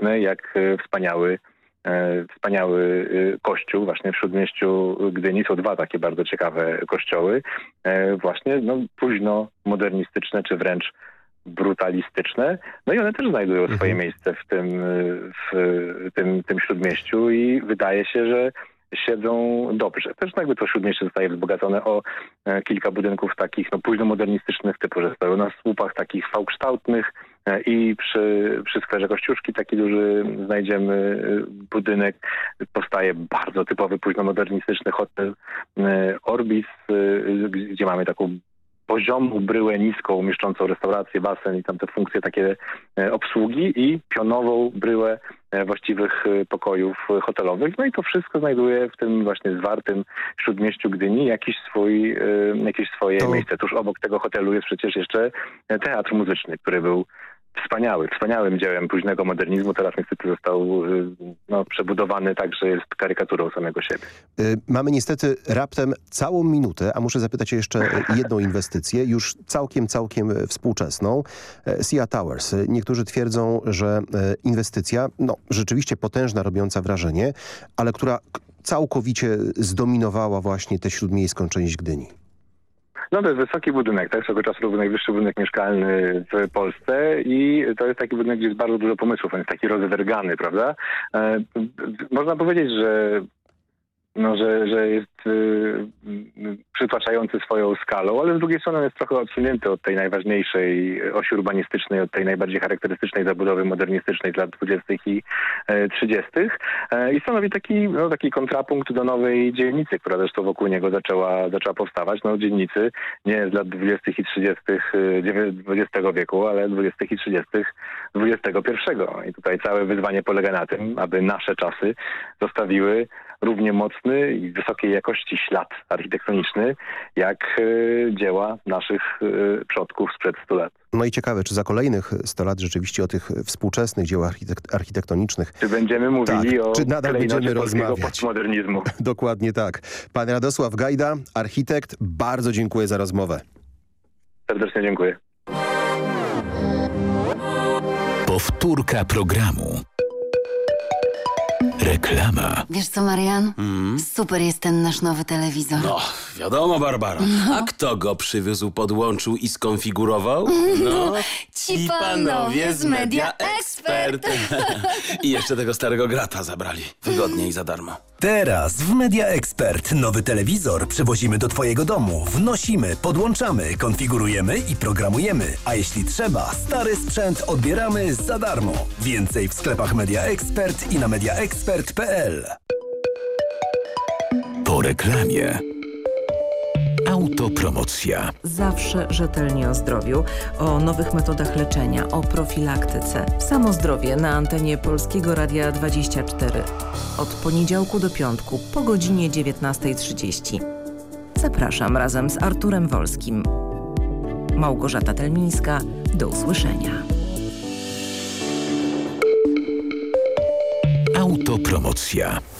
modernistyczne, jak wspaniały kościół właśnie w Śródmieściu Gdyni. Są dwa takie bardzo ciekawe kościoły, właśnie późno modernistyczne, czy wręcz brutalistyczne. No i one też znajdują swoje miejsce w tym Śródmieściu i wydaje się, że siedzą dobrze. Też jakby to Śródmieście zostaje wzbogacone o kilka budynków takich późnomodernistycznych, typu, że stoją na słupach takich V-kształtnych i przy skwerze Kościuszki taki duży znajdziemy budynek. Powstaje bardzo typowy późnomodernistyczny hotel Orbis, gdzie mamy taką poziomą bryłę niską, mieszczącą restaurację, basen i tam te funkcje takie obsługi i pionową bryłę właściwych pokojów hotelowych. No i to wszystko znajduje w tym właśnie zwartym Śródmieściu Gdyni jakieś swoje miejsce. Tuż obok tego hotelu jest przecież jeszcze teatr muzyczny, który był wspaniałym dziełem późnego modernizmu. Teraz niestety został przebudowany tak, że jest karykaturą samego siebie. Mamy niestety raptem całą minutę, a muszę zapytać o jeszcze jedną inwestycję, już całkiem współczesną. Sia Towers. Niektórzy twierdzą, że inwestycja, rzeczywiście potężna, robiąca wrażenie, ale która całkowicie zdominowała właśnie tę śródmiejską część Gdyni. To jest wysoki budynek, tak? Swego czasu był najwyższy budynek mieszkalny w Polsce i to jest taki budynek, gdzie jest bardzo dużo pomysłów. On jest taki rozedrgany, prawda? Można powiedzieć, że jest przytłaczający swoją skalą, ale z drugiej strony jest trochę odsunięty od tej najważniejszej osi urbanistycznej, od tej najbardziej charakterystycznej zabudowy modernistycznej z lat 20. i 30. I stanowi taki kontrapunkt do nowej dzielnicy, która zresztą wokół niego zaczęła powstawać. Dzielnicy nie z lat 20. i 30. XX wieku, ale 20. i 30. XXI. I tutaj całe wyzwanie polega na tym, aby nasze czasy zostawiły równie mocny i wysokiej jakości ślad architektoniczny, jak dzieła naszych przodków sprzed 100 lat. No i ciekawe, czy za kolejnych 100 lat rzeczywiście o tych współczesnych dziełach architektonicznych... Czy będziemy mówili o czy nadal będziemy rozmawiać? Postmodernizmu. Dokładnie tak. Pan Radosław Gajda, architekt, bardzo dziękuję za rozmowę. Serdecznie dziękuję. Powtórka programu. Reklama. Wiesz co, Marian? Super jest ten nasz nowy telewizor. No, wiadomo, Barbara. A kto go przywiózł, podłączył i skonfigurował? Ci panowie z Media Expert. I jeszcze tego starego grata zabrali. Wygodnie i za darmo. Teraz w Media Expert nowy telewizor przywozimy do Twojego domu. Wnosimy, podłączamy, konfigurujemy i programujemy. A jeśli trzeba, stary sprzęt odbieramy za darmo. Więcej w sklepach Media Expert i na mediaexpert.pl. Po reklamie. Autopromocja. Zawsze rzetelnie o zdrowiu, o nowych metodach leczenia, o profilaktyce. Samozdrowie na antenie Polskiego Radia 24. Od poniedziałku do piątku po godzinie 19:30. Zapraszam razem z Arturem Wolskim. Małgorzata Telmińska. Do usłyszenia. Autopromocja.